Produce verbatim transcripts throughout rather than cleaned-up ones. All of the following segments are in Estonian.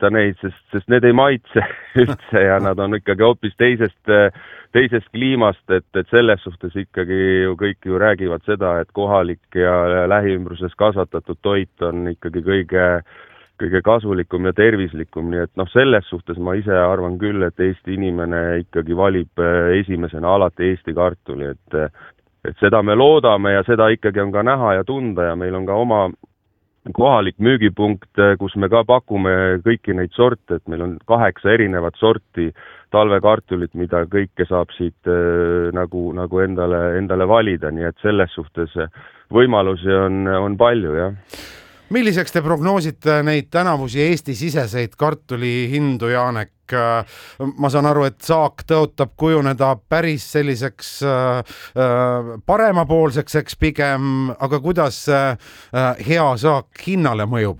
osteta neid, sest, sest need ei maitse üldse ja nad on ikkagi hoopis teisest, teisest kliimast, et, et selles suhtes ikkagi ju kõik ju räägivad seda, et kohalik ja lähiümbruses kasvatatud toit on ikkagi kõige, kõige kasulikum ja tervislikum, nii et noh, selles suhtes ma ise arvan küll, et Eesti inimene ikkagi valib esimesena alati Eesti kartuli, et, et seda me loodame ja seda ikkagi on ka näha ja tunda ja meil on ka oma kohalik müügipunkt, kus me ka pakume kõiki neid sorte, et meil on kaheksa erinevat sorti talvekartulit, mida kõike saab siit äh, nagu, nagu endale, endale valida, nii et selles suhtes võimalusi on, on palju, jah. Milliseks te prognoosite neid tänavusi Eesti-siseseid kartuli hindu, Jaanek? Ma saan aru, et saak tõotab kujuneda päris selliseks paremapoolseks, eks pigem, aga kuidas hea saak hinnale mõjub?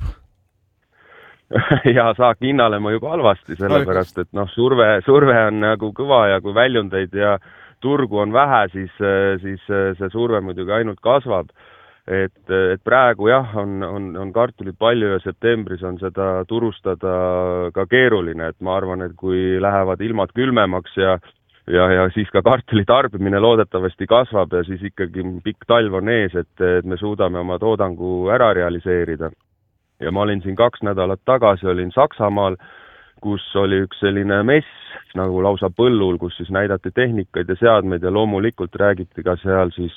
Hea saak hinnale mõjub halvasti, sellepärast, et noh, surve, surve on nagu kõva ja kui väljundeid ja turgu on vähe, siis, siis see surve muidugi ainult kasvab. Et, et praegu jah, on, on, on kartulit palju ja septembris on seda turustada ka keeruline, et ma arvan, et kui lähevad ilmad külmemaks ja, ja, ja siis ka kartuli tarbimine loodetavasti kasvab ja siis ikkagi pikk talv on ees, et, et me suudame oma toodangu ära realiseerida. Ja ma olin siin kaks nädalat tagasi, olin Saksamaal, kus oli üks selline mess nagu lausa põllul, kus siis näidati tehnikaid ja seadmeid ja loomulikult räägiti ka seal siis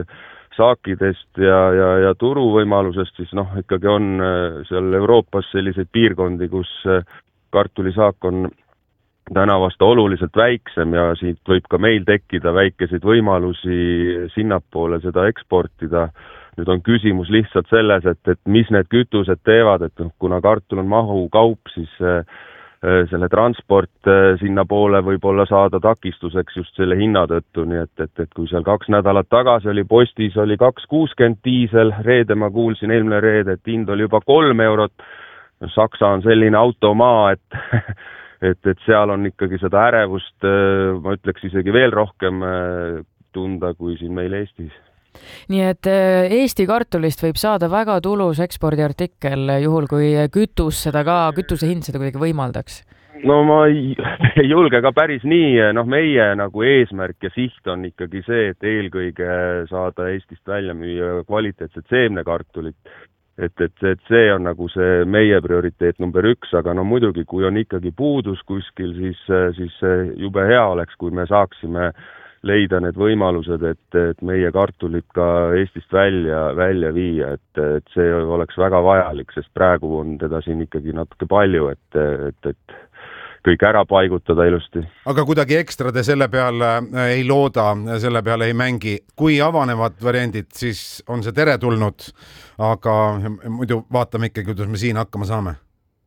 saakidest ja, ja, ja turuvõimalusest, siis noh, ikkagi on seal Euroopas selliseid piirkondi, kus kartulisaak on täna vasta oluliselt väiksem ja siit võib ka meil tekkida väikeseid võimalusi sinnapoole seda eksportida. Nüüd on küsimus lihtsalt selles, et, et mis need kütused teevad, et kuna kartul on mahu kaup, siis selle transport sinna poole võib olla saada takistuseks just selle hinna tõttu, nii et, et, et kui seal kaks nädalat tagasi oli postis, oli kaks kuuskümmend diisel, reede ma kuulsin eelmine reede, et hind oli juba kolm eurot, Saksa on selline automaa, et, et, et seal on ikkagi seda ärevust, ma ütleks isegi veel rohkem tunda kui siin meil Eestis. Nii et Eesti kartulist võib saada väga tulus ekspordiartikkel, juhul kui kütus seda ka, kütuse hind seda kuidagi võimaldaks? No ma ei, ei julge ka päris nii, noh meie nagu eesmärk ja siht on ikkagi see, et eelkõige saada Eestist välja müüa kvaliteetset seemnekartulit. Et, et, et see on nagu see meie prioriteet number üks, aga no muidugi, kui on ikkagi puudus kuskil, siis, siis jube hea oleks, kui me saaksime leida need võimalused, et, et meie kartulit ka Eestist välja, välja viia, et, et see oleks väga vajalik, sest praegu on teda siin ikkagi natuke palju, et, et, et kõik ära paigutada ilusti. Aga kuidagi ekstra te selle peale ei looda, selle peale ei mängi. Kui avanevad variandid, siis on see teretulnud, aga muidu vaatame ikkagi, kuidas me siin hakkama saame.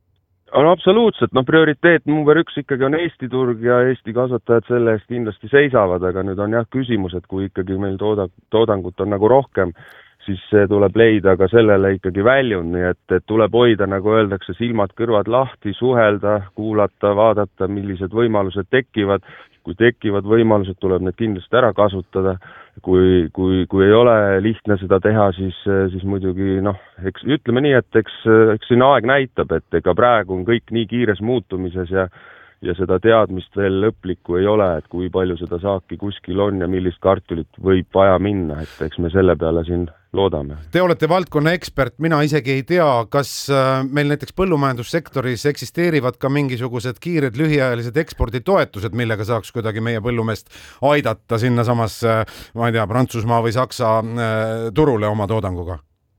No absoluutselt, no prioriteet number üks ikkagi on Eesti turg ja Eesti kasvatajad selle eest kindlasti seisavad, aga nüüd on jah küsimus, et kui ikkagi meil tooda, toodangut on nagu rohkem, siis tuleb leida ka sellele ikkagi väljun, nii et, et tuleb hoida, nagu öeldakse, silmad kõrvad lahti, suhelda, kuulata, vaadata, millised võimalused tekivad. Kui tekivad võimalused, tuleb need kindlasti ära kasutada. Kui, kui, kui ei ole lihtne seda teha, siis, siis muidugi, noh, eks, ütleme nii, et eks, eks siin aeg näitab, et ega praegu on kõik nii kiires muutumises ja, ja seda teadmist veel lõplikku ei ole, et kui palju seda saaki kuskil on ja millist kartulit võib vaja minna, et eks me selle peale siin loodame. Te olete valdkonna ekspert, mina isegi ei tea, kas meil näiteks põllumajandussektoris eksisteerivad ka mingisugused kiired lühiajalised eksporditoetused, millega saaks kuidagi meie põllumeest aidata sinna samas, ma ei tea, Prantsusmaa või Saksa turule oma toodanguga?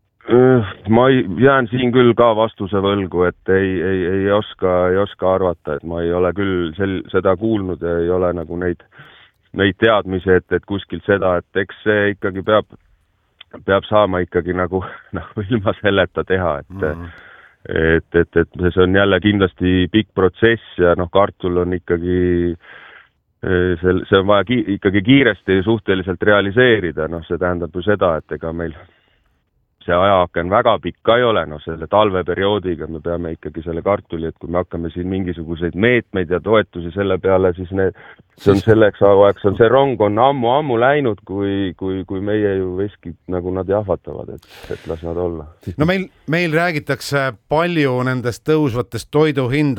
Ma jään siin küll ka vastuse võlgu, et ei, ei, ei, oska, ei oska arvata, et ma ei ole küll sel, seda kuulnud ja ei ole nagu neid, neid teadmisi, et, et kuskilt seda, et eks see ikkagi peab peab saama ikkagi nagu, nagu ilma selleta teha, et, mm. et, et, et see on jälle kindlasti pikk protsess ja noh, kartul on ikkagi, see, see on vaja ki, ikkagi kiiresti suhteliselt realiseerida, noh see tähendab ju seda, et ega meil see ajaaken väga pikka ei ole, noh selle talveperioodiga me peame ikkagi selle kartuli, et kui me hakkame siin mingisuguseid meetmeid ja toetusi selle peale, siis need, see on selleks aeg, on see rong on ammu-ammu läinud, kui, kui, kui meie ju veskid nagu nad jahvatavad, et, et las nad olla. No meil, meil räägitakse palju nendest tõusvatest toiduhinda